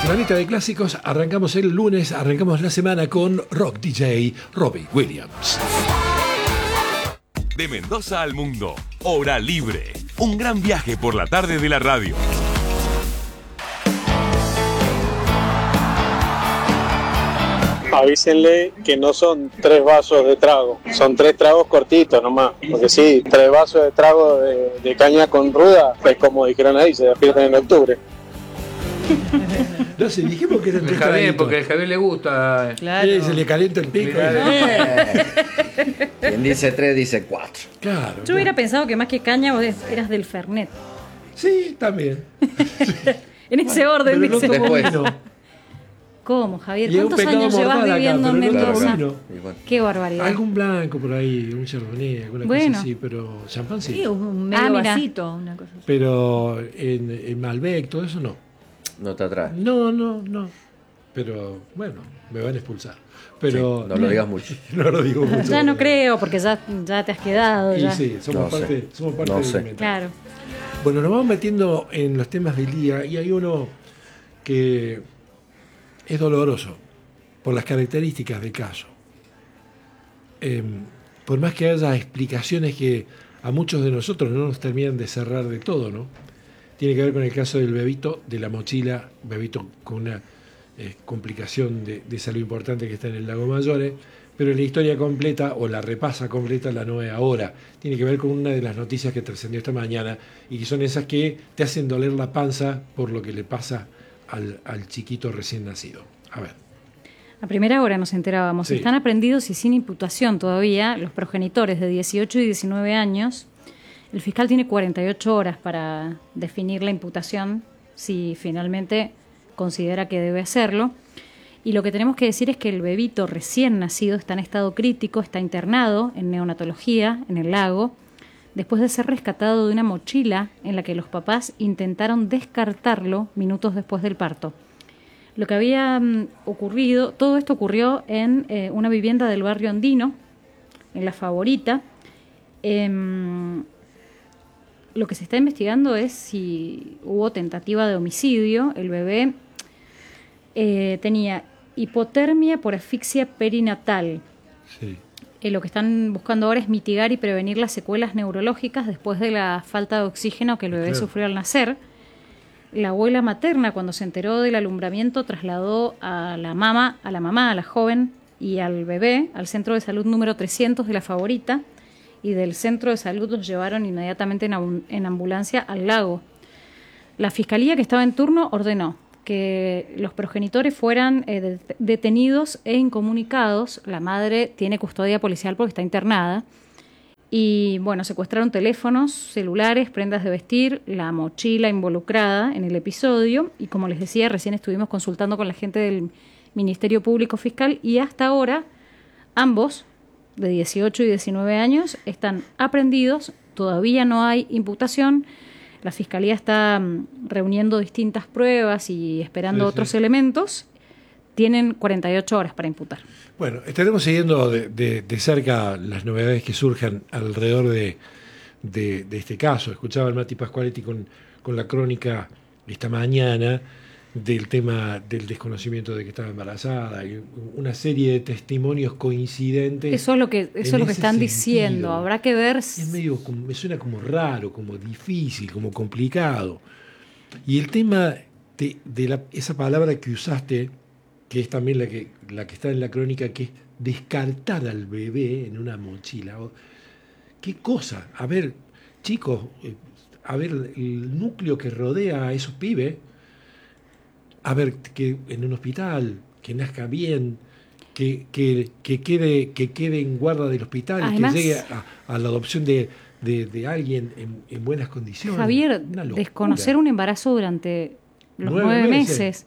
Semanita de clásicos, arrancamos el lunes, arrancamos la semana con rock DJ Robbie Williams. De Mendoza al mundo, Hora Libre. Un gran viaje por la tarde de la radio. Avísenle que no son 3 vasos de trago, son 3 tragos cortitos nomás. Porque sí, 3 vasos de trago de caña con ruda, pues como dijeron ahí, se despiertan en octubre. No sé, dijimos que eran 3 Javier, traguitos. porque a Javier le gusta. Claro. Se le calienta el pico. Quien dice 3 dice 4. Claro. Yo hubiera pensado que más que caña vos eras del Fernet. Sí, también. En ese orden, Pero no dice. tomo Después. vino. ¿Cómo, Javier? Y es un ¿Cuántos pecado años llevas mortal acá, viviendo en pero no tomo Mendoza? vino. Y bueno, Qué barbaridad. Algún blanco por ahí, un chardonnay, alguna Bueno. cosa así, pero champán sí. Sí, un medio mira. vasito, una cosa así. Pero en Malbec, todo eso no. no te atrae. No. Pero bueno, me van a expulsar. Pero Sí, no lo digas mucho. No lo digo mucho. Ya no creo, porque ya te has quedado. Y Ya. sí, somos No parte, sé. somos parte No del sé. inventario. Claro. Bueno, nos vamos metiendo en los temas del día y hay uno que es doloroso por las características del caso. Por más que haya explicaciones que a muchos de nosotros no nos terminan de cerrar de todo, ¿no? Tiene que ver con el caso del bebito de la mochila, bebito con una complicación de salud importante que está en el Lago Mayores, pero la historia completa, o la repasa completa, la no es ahora. Tiene que ver con una de las noticias que trascendió esta mañana y que son esas que te hacen doler la panza por lo que le pasa al chiquito recién nacido. A ver. A primera hora nos enterábamos. Sí. Están aprendidos y sin imputación todavía los progenitores de 18 y 19 años. El fiscal tiene 48 horas para definir la imputación, si finalmente considera que debe hacerlo. Y lo que tenemos que decir es que el bebito recién nacido está en estado crítico, está internado en neonatología en el Lago, después de ser rescatado de una mochila en la que los papás intentaron descartarlo minutos después del parto. Lo que había ocurrido, todo esto ocurrió en una vivienda del barrio andino, en La Favorita. Lo que se está investigando es si hubo tentativa de homicidio. El bebé tenía hipotermia por asfixia perinatal. Sí. Lo que están buscando ahora es mitigar y prevenir las secuelas neurológicas después de la falta de oxígeno que el bebé Claro. sufrió al nacer. La abuela materna, cuando se enteró del alumbramiento, trasladó a la mamá, a la joven y al bebé al centro de salud número 300 de La Favorita, y del centro de salud los llevaron inmediatamente en ambulancia al Lago. La fiscalía que estaba en turno ordenó que los progenitores fueran detenidos e incomunicados. La madre tiene custodia policial porque está internada. Y bueno, secuestraron teléfonos, celulares, prendas de vestir, la mochila involucrada en el episodio. Y como les decía, recién estuvimos consultando con la gente del Ministerio Público Fiscal y hasta ahora ambos, de 18 y 19 años, están aprehendidos. Todavía no hay imputación. La Fiscalía está reuniendo distintas pruebas y esperando otros elementos. Tienen 48 horas para imputar. Bueno, estaremos siguiendo de cerca las novedades que surjan alrededor de este caso. Escuchaba al Mati Pascualetti con la crónica esta mañana del tema del desconocimiento de que estaba embarazada y una serie de testimonios coincidentes. Eso es lo que están diciendo. Habrá que ver. Es medio, me suena como raro, como difícil, como complicado. Y el tema de esa palabra que usaste, que es también la que está en la crónica, que es descartar al bebé en una mochila. ¿Qué cosa? A ver, chicos, a ver el núcleo que rodea a esos pibes, a ver, que en un hospital, que nazca bien, que quede en guarda del hospital, además, que llegue a la adopción de alguien en buenas condiciones. Javier, desconocer un embarazo durante los 9 meses.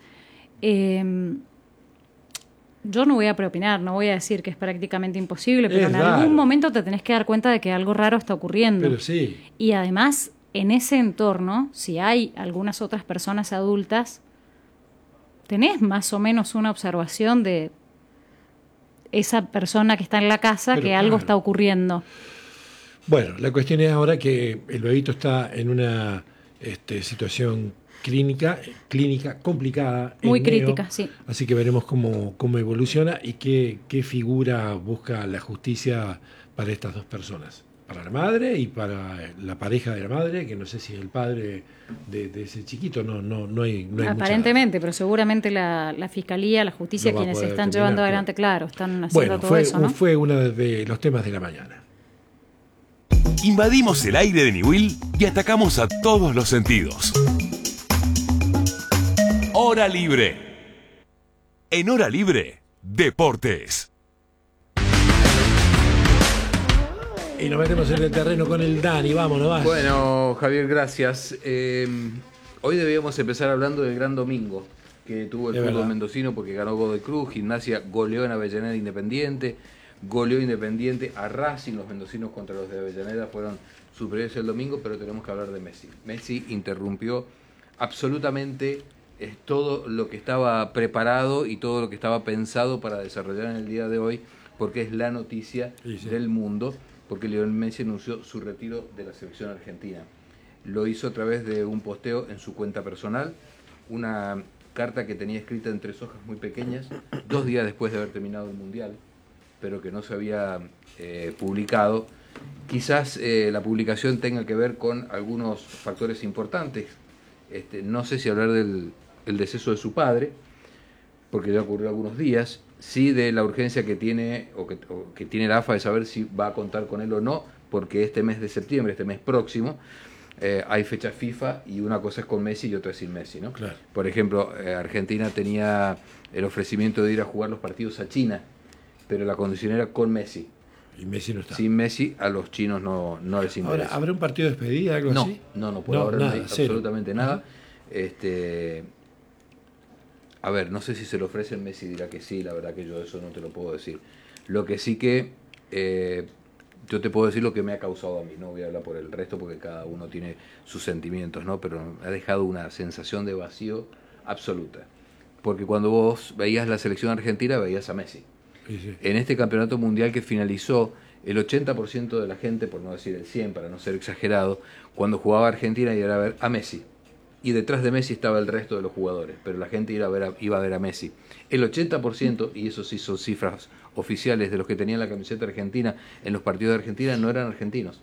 Yo no voy a preopinar, no voy a decir que es prácticamente imposible, pero en algún momento te tenés que dar cuenta de que algo raro está ocurriendo. Pero sí. Y además, en ese entorno, si hay algunas otras personas adultas, tenés más o menos una observación de esa persona que está en la casa, pero que algo está ocurriendo. Bueno, la cuestión es ahora que el bebito está en una situación clínica complicada. Muy es crítica, neo, sí. Así que veremos cómo evoluciona y qué figura busca la justicia para estas dos personas. Para la madre y para la pareja de la madre, que no sé si es el padre de ese chiquito, no hay Aparentemente, pero seguramente la fiscalía, la justicia, No va a quienes poder están determinar, llevando adelante, claro, están haciendo todo eso, ¿no? Fue uno de los temas de la mañana. Invadimos el aire de Niwil y atacamos a todos los sentidos. Hora Libre. En Hora Libre, Deportes. Y nos metemos en el terreno con el Dani, vámonos, vas. Bueno, Javier, gracias. Hoy debíamos empezar hablando del gran domingo que tuvo el Es fútbol verdad. mendocino, porque ganó Godoy Cruz, Gimnasia goleó en Avellaneda Independiente, goleó Independiente a Racing, los mendocinos contra los de Avellaneda fueron superiores el domingo, pero tenemos que hablar de Messi. Messi interrumpió absolutamente todo lo que estaba preparado y todo lo que estaba pensado para desarrollar en el día de hoy, porque es la noticia del mundo, porque Lionel Messi anunció su retiro de la selección argentina. Lo hizo a través de un posteo en su cuenta personal, una carta que tenía escrita en 3 hojas muy pequeñas, 2 días después de haber terminado el Mundial, pero que no se había publicado. Quizás la publicación tenga que ver con algunos factores importantes. No sé si hablar del deceso de su padre, porque ya ocurrió algunos días, sí de la urgencia que tiene o que tiene la AFA de saber si va a contar con él o no, porque este mes de septiembre, este mes próximo, hay fecha FIFA y una cosa es con Messi y otra es sin Messi, ¿no? Claro. Por ejemplo, Argentina tenía el ofrecimiento de ir a jugar los partidos a China, pero la condición era con Messi. Y Messi no está. Sin Messi a los chinos no les interesa. Ahora, ¿habrá un partido de despedida, algo No, así? por ahora nada, no hay cero. absolutamente nada. A ver, no sé si se lo ofrecen, Messi dirá que sí, la verdad que yo eso no te lo puedo decir. Lo que sí que yo te puedo decir lo que me ha causado a mí, no voy a hablar por el resto porque cada uno tiene sus sentimientos, ¿no? Pero me ha dejado una sensación de vacío absoluta. Porque cuando vos veías la selección argentina, veías a Messi. Sí. En este campeonato mundial que finalizó, el 80% de la gente, por no decir el 100%, para no ser exagerado, cuando jugaba Argentina iba a ver a Messi. Y detrás de Messi estaba el resto de los jugadores, pero la gente iba a ver a Messi. El 80%, y eso sí son cifras oficiales de los que tenían la camiseta argentina en los partidos de Argentina, no eran argentinos.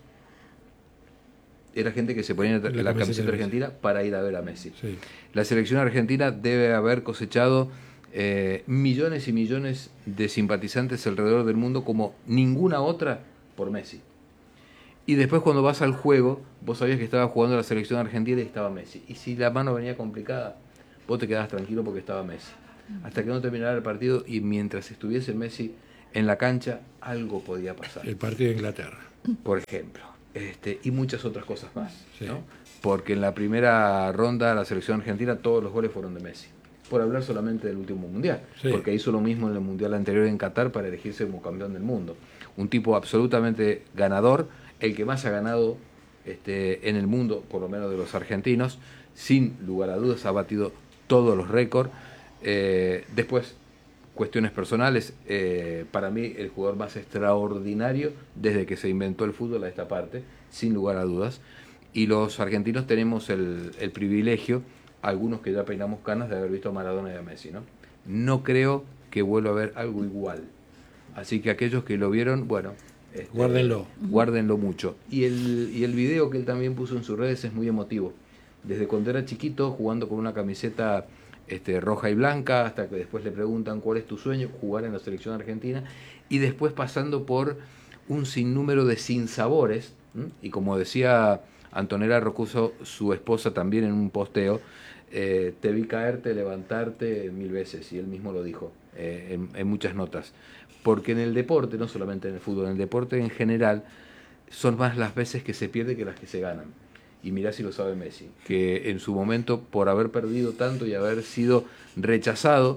Era gente que se ponía la camiseta argentina para ir a ver a Messi. Sí. La selección argentina debe haber cosechado millones y millones de simpatizantes alrededor del mundo como ninguna otra por Messi. Y después cuando vas al juego, vos sabías que estaba jugando la selección argentina y estaba Messi. Y si la mano venía complicada, vos te quedabas tranquilo porque estaba Messi. Hasta que no terminara el partido y mientras estuviese Messi en la cancha, algo podía pasar. El partido de Inglaterra. Por ejemplo. Y muchas otras cosas más. Sí. ¿No? Porque en la primera ronda la selección argentina todos los goles fueron de Messi. Por hablar solamente del último mundial. Sí. Porque hizo lo mismo en el mundial anterior en Qatar para elegirse como campeón del mundo. Un tipo absolutamente ganador, el que más ha ganado en el mundo, por lo menos de los argentinos, sin lugar a dudas ha batido todos los récords. Después, cuestiones personales, para mí el jugador más extraordinario desde que se inventó el fútbol a esta parte, sin lugar a dudas. Y los argentinos tenemos el privilegio, algunos que ya peinamos canas, de haber visto a Maradona y a Messi, ¿no? No creo que vuelva a haber algo igual. Así que aquellos que lo vieron, bueno, guárdenlo mucho. Y el video que él también puso en sus redes es muy emotivo. Desde cuando era chiquito, jugando con una camiseta roja y blanca, hasta que después le preguntan cuál es tu sueño, jugar en la selección argentina, y después pasando por un sinnúmero de sinsabores, y como decía Antonella Rocuso, su esposa también en un posteo, te vi caerte, levantarte 1000 veces, y él mismo lo dijo en muchas notas. Porque en el deporte, no solamente en el fútbol, en el deporte en general, son más las veces que se pierde que las que se ganan. Y mirá si lo sabe Messi, que en su momento, por haber perdido tanto y haber sido rechazado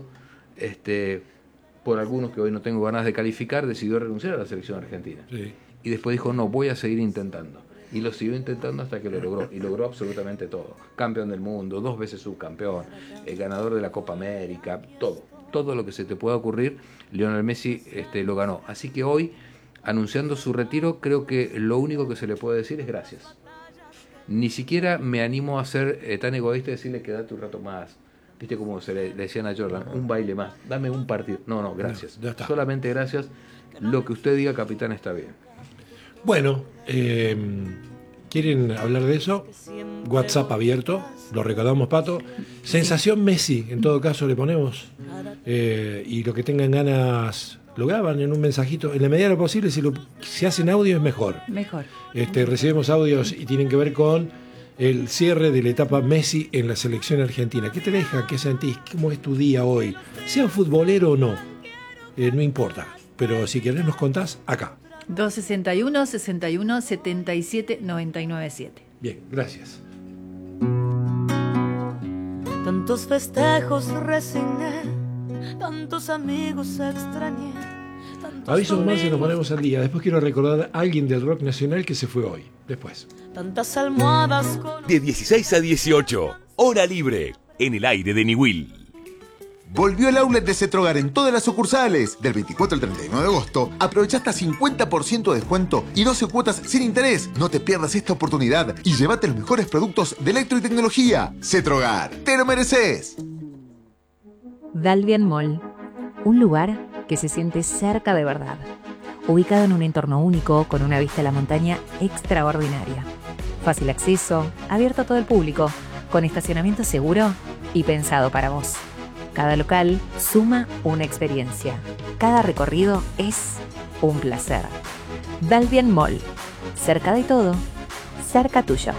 por algunos que hoy no tengo ganas de calificar, decidió renunciar a la selección argentina. Sí. Y después dijo, no, voy a seguir intentando. Y lo siguió intentando hasta que lo logró. Y logró absolutamente todo. Campeón del mundo, 2 veces subcampeón, ganador de la Copa América, todo. Todo lo que se te pueda ocurrir, Lionel Messi lo ganó. Así que hoy, anunciando su retiro, creo que lo único que se le puede decir es gracias. Ni siquiera me animo a ser tan egoísta y decirle quédate un rato más. ¿Viste cómo le decían a Jordan? Un baile más, dame un partido. No, gracias. Ya está. Solamente gracias. Lo que usted diga, capitán, está bien. Bueno, ¿quieren hablar de eso? WhatsApp abierto, lo recordamos, Pato. Sensación Messi, en todo caso le ponemos. Y lo que tengan ganas, lo graban en un mensajito. En la medida de lo posible, si hacen audio es mejor. Mejor. Recibimos audios y tienen que ver con el cierre de la etapa Messi en la selección argentina. ¿Qué te deja? ¿Qué sentís? ¿Cómo es tu día hoy? Sea futbolero o no, no importa. Pero si querés nos contás acá. 261 61 77 99 7. Bien, gracias. Tantos festejos resigné, tantos amigos extrañé. Aviso más y nos ponemos al día. Después quiero recordar a alguien del rock nacional que se fue hoy. Después. Tantas almohadas con... De 16 a 18, Hora Libre, en el aire de Niwil. Volvió el outlet de Cetrogar en todas las sucursales. Del 24 al 31 de agosto, aprovecha hasta 50% de descuento y 12 cuotas sin interés. No te pierdas esta oportunidad y llévate los mejores productos de electro y tecnología. Cetrogar, te lo mereces. Dalvian Mall, un lugar que se siente cerca de verdad. Ubicado en un entorno único, con una vista a la montaña extraordinaria. Fácil acceso, abierto a todo el público, con estacionamiento seguro y pensado para vos. Cada local suma una experiencia. Cada recorrido es un placer. Dalvian Mall. Cerca de todo, cerca tuyo.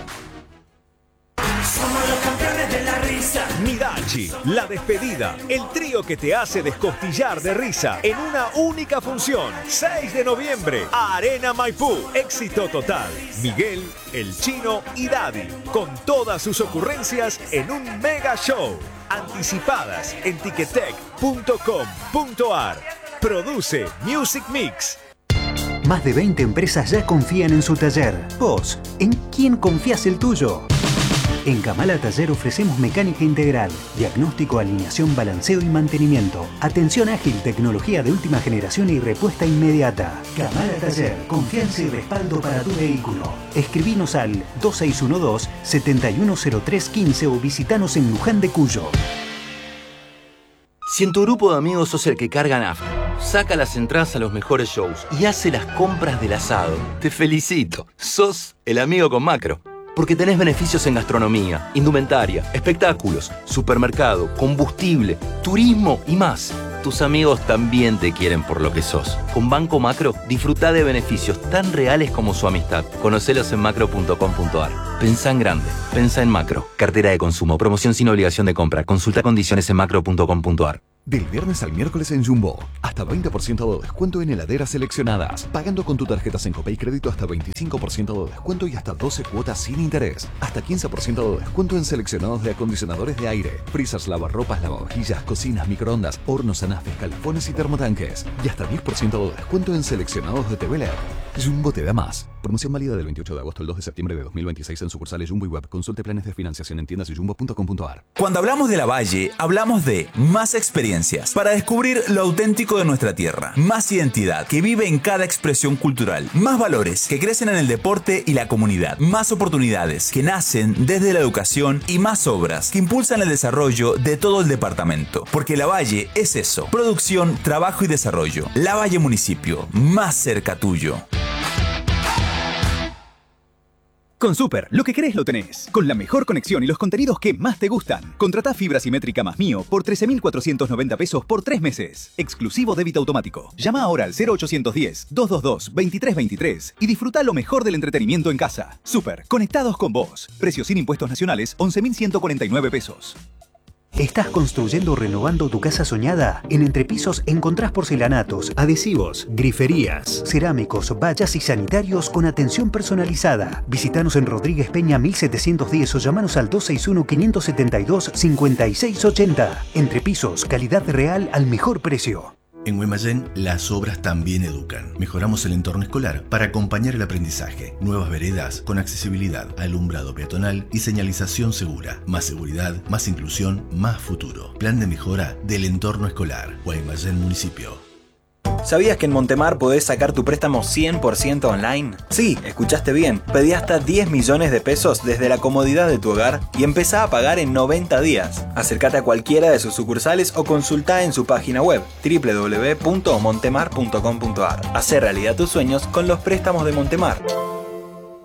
Somos los campeones de la risa. Midachi, La Despedida, el trío que te hace descostillar de risa en una única función. 6 de noviembre, Arena Maipú. Éxito total. Miguel, El Chino y Daddy, con todas sus ocurrencias en un mega show. Anticipadas en ticketek.com.ar. Produce Music Mix. Más de 20 empresas ya confían en su taller. Vos, ¿en quién confías el tuyo? En Kamala Taller ofrecemos mecánica integral, diagnóstico, alineación, balanceo y mantenimiento. Atención ágil, tecnología de última generación y respuesta inmediata. Kamala Taller, confianza y respaldo para tu vehículo. Escribinos al 2612-710315 o visitanos en Luján de Cuyo. Si en tu grupo de amigos sos el que carga nafta, saca las entradas a los mejores shows y hace las compras del asado, te felicito. Sos el amigo con Macro. Porque tenés beneficios en gastronomía, indumentaria, espectáculos, supermercado, combustible, turismo y más. Tus amigos también te quieren por lo que sos. Con Banco Macro, disfrutá de beneficios tan reales como su amistad. Conocelos en macro.com.ar. Pensá en grande. Pensá en Macro. Cartera de consumo. Promoción sin obligación de compra. Consulta condiciones en macro.com.ar. Del viernes al miércoles en Jumbo, hasta 20% de descuento en heladeras seleccionadas. Pagando con tu tarjeta Sencopay Crédito hasta 25% de descuento y hasta 12 cuotas sin interés. Hasta 15% de descuento en seleccionados de acondicionadores de aire, freezers, lavarropas, lavavajillas, cocinas, microondas, hornos, anafes, calafones y termotanques. Y hasta 10% de descuento en seleccionados de TV LED. Jumbo te da más. Promoción válida del 28 de agosto al 2 de septiembre de 2026 en sucursales Jumbo y Web. Consulte planes de financiación en tiendas y jumbo.com.ar. Cuando hablamos de Lavalle, hablamos de más experiencias para descubrir lo auténtico de nuestra tierra, más identidad que vive en cada expresión cultural, más valores que crecen en el deporte y la comunidad, más oportunidades que nacen desde la educación y más obras que impulsan el desarrollo de todo el departamento. Porque Lavalle es eso: producción, trabajo y desarrollo. Lavalle Municipio, más cerca tuyo. Con Super, lo que querés lo tenés. Con la mejor conexión y los contenidos que más te gustan. Contratá fibra simétrica más Mío por 13.490 pesos por 3 meses. Exclusivo débito automático. Llama ahora al 0810-222-2323 y disfruta lo mejor del entretenimiento en casa. Super, conectados con vos. Precio sin impuestos nacionales, 11.149 pesos. ¿Estás construyendo o renovando tu casa soñada? En Entrepisos encontrás porcelanatos, adhesivos, griferías, cerámicos, vallas y sanitarios con atención personalizada. Visítanos en Rodríguez Peña 1710 o llamanos al 261-572-5680. Entrepisos, calidad real al mejor precio. En Guaymallén, las obras también educan. Mejoramos el entorno escolar para acompañar el aprendizaje. Nuevas veredas con accesibilidad, alumbrado peatonal y señalización segura. Más seguridad, más inclusión, más futuro. Plan de mejora del entorno escolar. Guaymallén Municipio. ¿Sabías que en Montemar podés sacar tu préstamo 100% online? Sí, escuchaste bien. Pedí hasta 10 millones de pesos desde la comodidad de tu hogar y empezá a pagar en 90 días. Acércate a cualquiera de sus sucursales o consultá en su página web www.montemar.com.ar. Hacé realidad tus sueños con los préstamos de Montemar.